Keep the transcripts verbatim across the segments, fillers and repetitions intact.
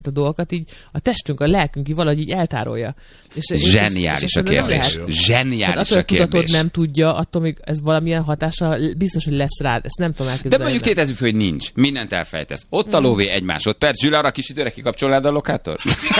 a dolgokat így a testünk, a lelkünk így valahogy így eltárolja. És, Zseniális és, és a kérdés. Zseniális hát a kérdés. Attól, nem tudja, attól még ez valamilyen hatása biztos, hogy lesz rád. Ezt nem tudom elképzelni. De mondjuk tétezzük fel, hogy nincs. Mindent elfejtesz. Ott a lóvé egy másodperc. Zsüla, arra kis időre kikapcsolnád a lokátor?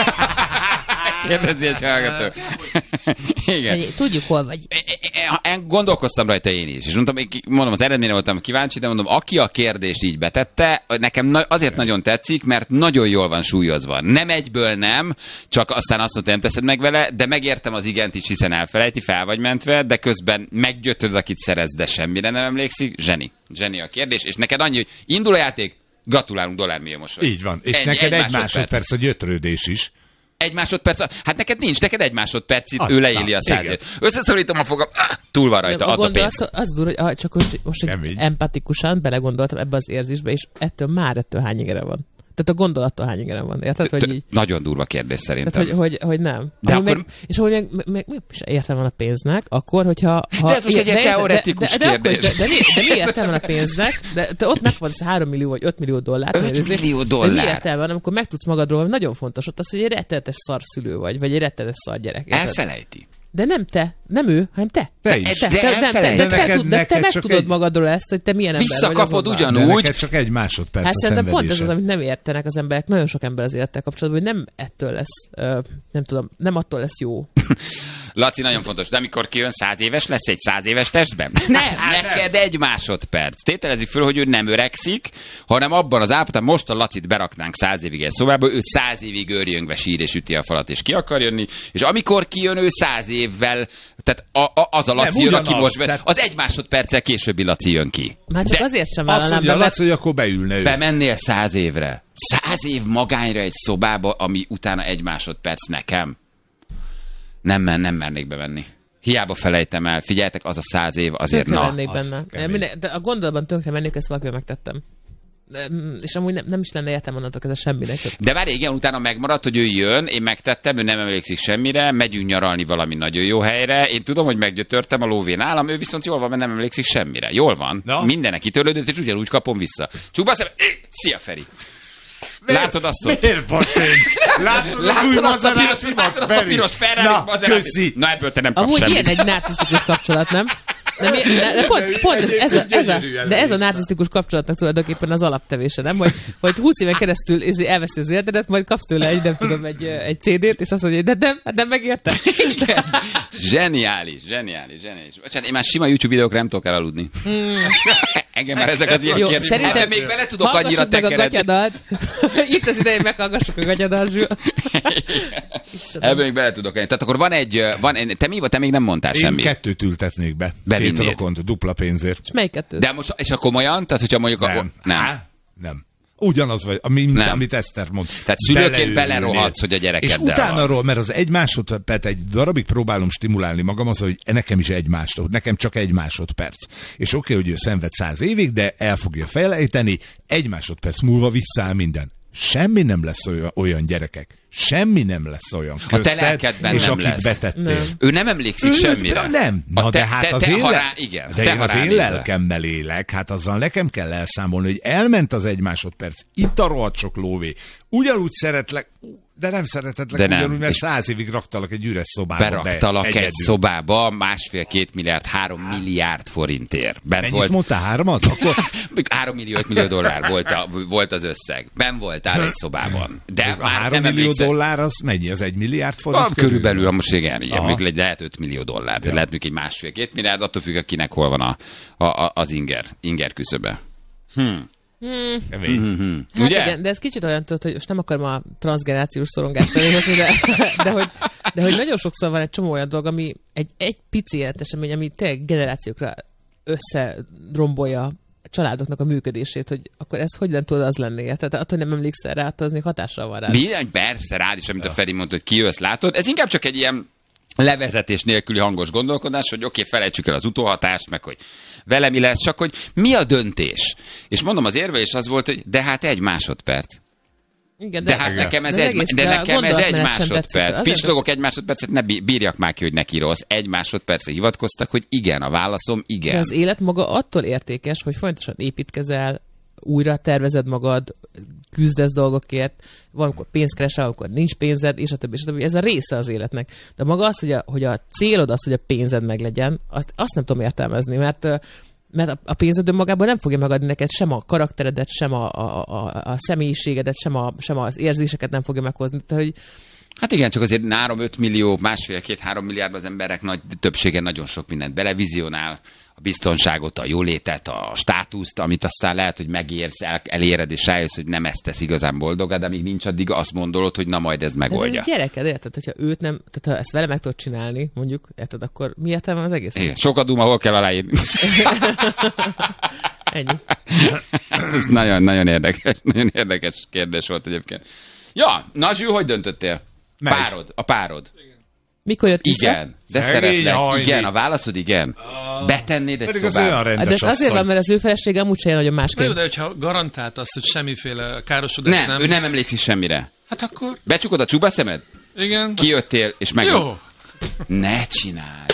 Kérdezi egy hallgató. Igen. Tudjuk, hol vagy. Én gondolkoztam rajta én is, és mondtam, mondom, az eredményre voltam kíváncsi, de mondom, aki a kérdést így betette, nekem azért nagyon tetszik, mert nagyon jól van súlyozva. Nem egyből nem, csak aztán azt mondta, nem teszed meg vele, de megértem az igent is, hiszen elfelejti, fel vagy mentve, de közben meggyötöd, akit szerez, de semmire nem emlékszik. Zseni. Zseni a kérdés, és neked annyi, hogy indul a játék, gratulálunk, dollármillió mosoly. Így van, és egy, neked egy, egy másodperc a gyötrődés is. Egy másodperc, hát neked nincs, neked egy másodpercig ő leéli a százért. Összeszorítom a fogam, ah, túl van rajta, ad a pénzt. Az, az durva, hogy csak most, most empatikusan belegondoltam ebbe az érzésbe, és ettől már ettől hány ingere van. Tehát a gondolattól hány ingere van, érted? Hogy így... Nagyon durva kérdés szerintem. Tehát, hogy, hogy, hogy nem. De akkor... meg, és hogy meg, meg, meg, meg is értelme van a pénznek, akkor, hogyha... Ha, de ez most egy ilyen teoretikus de, de, de, kérdés. De, de, de, mi, de mi értelme van a pénznek? De, de ott megvan három millió vagy öt millió dollár. öt millió dollár. De mi értelme van, amikor megtudsz magadról, nagyon fontos ott az, hogy egy rettenetes szarszülő vagy, vagy egy rettenetes szar gyerek. Elfelejti. De nem te, nem ő, hanem te. Te is. Te, de te, nem, te, de, de, te, neked, tud, de te megtudod egy... magadról ezt, hogy te milyen ember visszakapod vagy. Visszakapod ugyanúgy. De csak egy másodperc hát a szerintem pont ez szenvedésed. az, amit nem értenek az emberek. Nagyon sok ember az élettel kapcsolatban, hogy nem ettől lesz, uh, nem tudom, nem attól lesz jó. Laci, nagyon fontos, de amikor kijön száz éves, lesz egy száz éves testben? Nem, neked egy másodperc. Tételezzük föl, hogy ő nem öregszik, hanem abban az állapotban, most a Lacit beraknánk száz évig egy szobába, ő száz évig őrjöngve sír és üti a falat, és ki akar jönni, és amikor kijön, ő száz évvel, tehát a, a, az a Laci nem, jön, aki most, tehát... az egy másodperccel későbbi Laci jön ki. Már csak de azért sem vállalnám be. Azt mondja, Laci, hogy akkor beülne ő. Bemennél száz évre. Száz év magányra egy szobába, ami utána egy másodperc nekem. Nem, nem mernék bevenni. Hiába felejtem el. Figyeljetek, az a száz év azért tönkre na. mennék benne. Minden, de a gondolatban tönkre mennék, ezt valakivel megtettem. És amúgy nem, nem is lenne értelme onnantól ez semminek. De várj, igen, utána megmaradt, hogy ő jön, én megtettem, ő nem emlékszik semmire, megyünk nyaralni valami nagyon jó helyre, én tudom, hogy meggyötörtem a lóvén állam, ő viszont jól van, mert nem emlékszik semmire. Jól van. No. Mindenek kitörlődött, és ugyanúgy kapom vissza. Csukba szem, szia Feri! Miért? Látod azt ott? Miért vagy én? Látod, látod azt a piros, látod azt a piros Ferrari Maserati? Na ebből te nem kapsz amúgy semmit. Amúgy ilyen egy narcisztikus kapcsolat, nem? De, mi, de, de pont, pont ez, ez, a, ez a, de ez a narcisztikus kapcsolatnak tulajdonképpen az alaptevése, nem? Hogy, hogy húsz éven keresztül elveszi az életedet, majd kapsz tőle egy, nem tudom, egy, egy cé dét, és azt mondja, hogy de nem, nem megérte. Zseniális, zseniális, zseniális. Bocsánat, én már sima YouTube videókra nem tudok elaludni. Hmm. Engem már ezek az ilyen kérdések. Szerintem még bele tudok annyira tekeredni. Itt az ideje, meghallgassuk a gagyadat, Zsül. Ebből még bele tudok. Tehát akkor van egy, van, te mi, te még nem mondtál én semmit. Én kettőt ültetnék be. Bevinnéd. Két rokont, dupla pénzért. És melyik kettőt? De most, és a komolyan? Tehát, hogyha mondjuk nem. A, nem. Há? Nem. Ugyanaz vagy, amit, nem. amit Eszter mond. Tehát szülőként belerohadsz, hogy a gyerekeddel és utána, mert az egy másodperc, egy darabig próbálom stimulálni magam az, hogy nekem is egy másodperc, nekem csak egy másodperc. És oké, okay, hogy ő szenved száz évig, de el fogja felejteni, egy másodperc múlva visszáll minden. Semmi nem lesz olyan, olyan gyerekek. Semmi nem lesz olyan közted, a te lelkedben és nem akit lesz. betettél. Nem. Ő nem emlékszik ő, semmire. Nem. Na, te, de hát te, az te, én, rá, igen, de én az én lelkemmel élek, hát azzal nekem kell elszámolni, hogy elment az egy másodperc, itt a rohadt sok lóvé. Ugyanúgy szeretlek, de nem szeretetlek de ugyanúgy, nem. Mert száz évig raktalak egy üres szobába. Beraktalak egy szobába másfél-két milliárd, három milliárd forintért. Bent mennyit volt... mondtál, háromat? Akkor... három millió, öt millió dollár volt, a, volt az összeg. Ben voltál egy szobában. De a már három nem millió emlékszel... dollár az mennyi? Az egy milliárd forint? Ah, körülbelül, ha most igen, igen még lehet öt millió dollár, de ja. lehet még egy másfél-két milliárd, attól függ, kinek hol van a, a, a, az inger, inger küszöbe. Hm. Hmm. Hmm. Hmm. Hát ugye? Igen, de ez kicsit olyan tudod, hogy most nem akarom a transgenerációs szorongást elérni, de, de, hogy, de hogy nagyon sokszor van egy csomó olyan dolog, ami egy, egy pici életesemény, ami tényleg generációkra összerombolja a családoknak a működését, hogy akkor ez hogy nem tudod az lenni? Tehát attól, hogy nem emlékszel rá, attól az még hatással van rá. Milyen? Persze rád is, amit a Feri mondta, hogy kijössz, látod. Ez inkább csak egy ilyen levezetés nélküli hangos gondolkodás, hogy oké, okay, felejtsük el az utóhatást, meg hogy vele mi lesz, csak hogy mi a döntés. És mondom, az érvelés az volt, hogy de hát egy másodperc. Igen, de, de hát igen. nekem ez de egy, de nekem ez egy másodperc. Pislogok egy másodpercet, ne bírjak már ki, hogy neki rossz. Egy másodpercre hivatkoztak, hogy igen, a válaszom igen. De az élet maga attól értékes, hogy folyamatosan építkezel, újra tervezed magad, küzdesz dolgokért, valamikor pénzt keresel, amikor nincs pénzed, és a többi, és a többi. Ez a része az életnek. De maga az, hogy a, hogy a célod az, hogy a pénzed meglegyen, azt, azt nem tudom értelmezni, mert mert a, a pénzed önmagában nem fogja megadni neked sem a karakteredet, sem a, a, a, a személyiségedet, sem, a, sem az érzéseket nem fogja meghozni. Tehát, hogy Hát igen, csak azért nálam öt millió, másfél-két-három milliárd az emberek nagy többsége nagyon sok mindent belevizionál, a biztonságot, a jólétet, a státuszt, amit aztán lehet, hogy megérsz, el, eléred, és rájössz, hogy nem ezt tesz igazán boldogá, de amíg nincs, addig azt gondolod, hogy na majd ez megoldja. De gyereked, érted, hogyha őt nem, tehát ha ezt vele meg tudod csinálni, mondjuk, érted, akkor mi értelme van az egész? Igen, sokat duma, hol kell aláírni. Ennyi. Ez nagyon-nagyon érdekes, nagyon érdekes kérdés volt egyébként. Ja, na Zsül, hogy döntöttél? Megy. Párod, a párod. Mikor jött vissza? Igen, de Szegény szeretlek. hajli. Igen, a válaszod igen. Betennéd egy Pedig az olyan szobába. rendes De ez azért asszony. van, mert az ő felesége amúgy se nagyon Na jó, másként. de hogyha garantált azt, hogy semmiféle károsodás Nem, nem... ő nem emlékszik semmire. Hát akkor... Becsukod a csuba szemed? Igen. Kijöttél, és meg... Jó. Ne csinálj.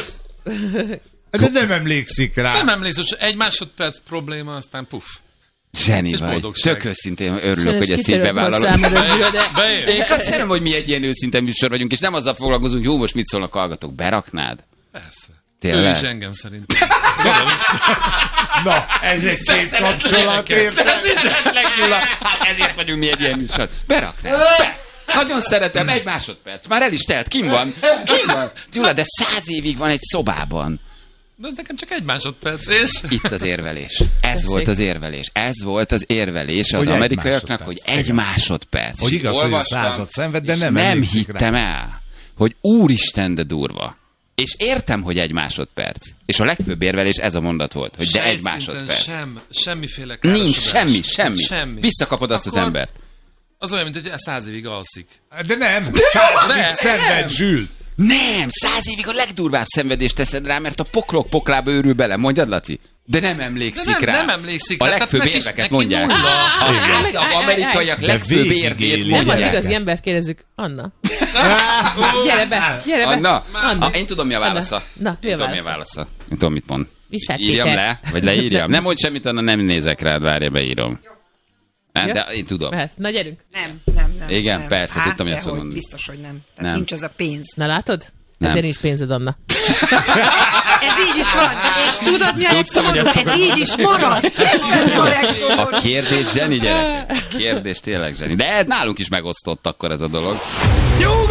De nem emlékszik rá. Nem emlékszem, hogy egy másodperc probléma, aztán puff. Zseni És vagy. boldogság. Tök őszintén örülök, Szóval hogy ez ezt így kitörött bevállalod. hozzámod a Zsül, de- Beér. Én azt szeretem, hogy mi egy ilyen őszinte műsor vagyunk, és nem azzal foglalkozunk, hogy jó, most mit szólnak hallgatók. Beraknád? Persze. Tényleg? Ő is engem szerintem. Oda-vissza. Na, ez egy szép kapcsolat, érted? Szeretlek, Gyula. Hát ezért vagyunk mi egy ilyen műsor. Beraknád? Be. Nagyon szeretem, egy másodperc. Már el is telt, kim van? Kim van? Gyula, de száz évig van egy szobában. De ez nekem csak egy másodperc, és... Itt az érvelés. Ez Tessék. volt az érvelés. Ez volt az érvelés az Hogy egy amerikaiaknak, hogy másodperc. egy Igen. másodperc. Hogy És igaz, hogy a olvastam, század szenved, de és nem nem emlékszik hittem el, hogy úristen, de durva. És értem, hogy egy másodperc. És a legfőbb érvelés ez a mondat volt, hogy de egy sejtszinten másodperc. Sem, semmiféle károsodás. Nincs semmi, semmi. semmi. Visszakapod azt Akkor az embert. Az olyan, mint hogy száz évig alszik. De nem, század Nem. szenved, Zsül. Nem, száz évig a legdurvább szenvedést teszed rá, mert a poklok poklába őrül bele. Mondjad, Laci? De nem emlékszik De nem- rá. nem emlékszik A rá, legfőbb tehát neki- érveket neki mondják. nulla. A- Igen. Az amerikaiak De legfőbb végigéli. érvét Nem az mondják. igazi embert kérdezzük, Anna. Gyere be, gyere be. Anna, Anna. Ah, én tudom, mi a válasza. Na, mi a én tudom, mi a válasza? válasza. Én tudom, mit mond. Viszlát, Írjam Péter. le, vagy leírjam. Nem mondj semmit, Anna, nem nézek rád, várja, beírom. Hát, de én tudom. Mehet. Na gyerünk. Nem, nem, nem. Igen, nem. persze, tudtam, hogy ezt dehogy, mondod. biztos, hogy nem. Tehát Nem. nincs az a pénz. Na látod? Nem. Ezért nincs pénzed, Anna. Ez így is van. És tudod, mi a Tudtam, hogy legszomorúbb? ezt Ez így is marad. Ez a A legszomorúbb. kérdés zseni, gyerekek. A kérdés tényleg zseni. De nálunk is megosztott akkor ez a dolog.